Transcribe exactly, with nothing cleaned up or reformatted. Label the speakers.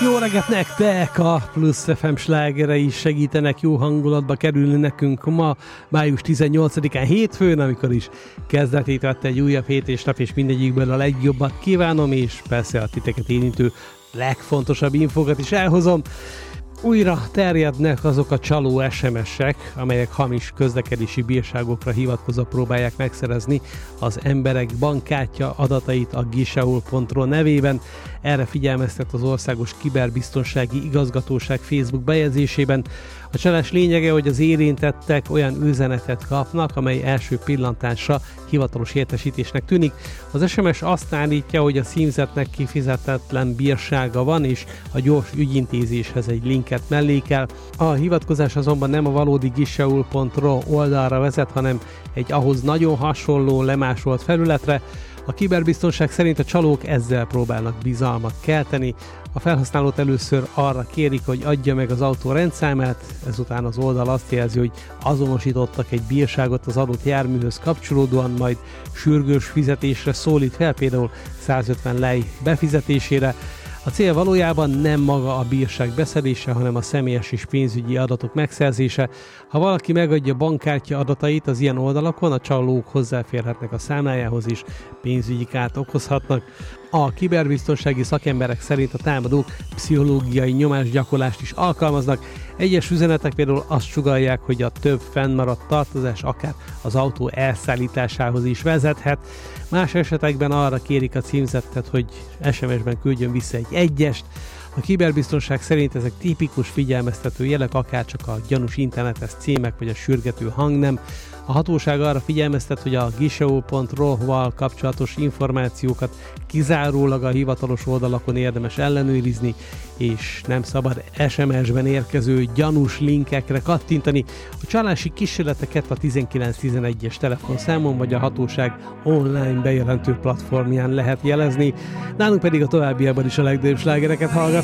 Speaker 1: Jó reggelt nektek! A Plusz ef em slágerei segítenek jó hangulatba kerülni nekünk ma, május tizennyolcadikán hétfőn, amikor is kezdetét vette egy újabb hét és nap, és mindegyikből a legjobbat kívánom, és persze a titeket érintő legfontosabb infokat is elhozom. Újra terjednek azok a csaló es em es-ek, amelyek hamis közlekedési bírságokra hivatkozva próbálják megszerezni az emberek bankkártya adatait a giseol pont ro nevében. Erre figyelmeztet az Országos Kiberbiztonsági Igazgatóság Facebook bejegyzésében. A csalás lényege, hogy az érintettek olyan üzenetet kapnak, amely első pillantásra hivatalos értesítésnek tűnik. Az es em es azt állítja, hogy a címzetnek kifizetetlen bírsága van, és a gyors ügyintézéshez egy linket mellékel. A hivatkozás azonban nem a valódi giseol pont ro oldalra vezet, hanem egy ahhoz nagyon hasonló lemásolt felületre. A kiberbiztonság szerint a csalók ezzel próbálnak bizalmat kelteni. A felhasználót először arra kérik, hogy adja meg az autó rendszámát, ezután az oldal azt jelzi, hogy azonosítottak egy bírságot az adott járműhöz kapcsolódóan, majd sürgős fizetésre szólít fel, például százötven lej befizetésére. A cél valójában nem maga a bírság beszedése, hanem a személyes és pénzügyi adatok megszerzése. Ha valaki megadja bankkártya adatait az ilyen oldalakon, a csalók hozzáférhetnek a számlájához is, pénzügyi kárt okozhatnak. A kiberbiztonsági szakemberek szerint a támadók pszichológiai nyomásgyakorlást is alkalmaznak. Egyes üzenetek például azt sugallják, hogy a több fennmaradt tartozás akár az autó elszállításához is vezethet. Más esetekben arra kérik a címzettet, hogy es em es-ben küldjön vissza egy egyest. A kiberbiztonság szerint ezek tipikus figyelmeztető jelek, akár csak a gyanús internetes címek vagy a sürgető hangnem. A hatóság arra figyelmeztet, hogy a giseol pont ro-val kapcsolatos információkat kizárólag a hivatalos oldalakon érdemes ellenőrizni, és nem szabad es em es-ben érkező gyanús linkekre kattintani. A csalási kísérleteket a tizenkilenc tizenegyes telefonszámon vagy a hatóság online bejelentő platformján lehet jelezni. Nálunk pedig a továbbiakban is a legnagyobb slágereket hallgat.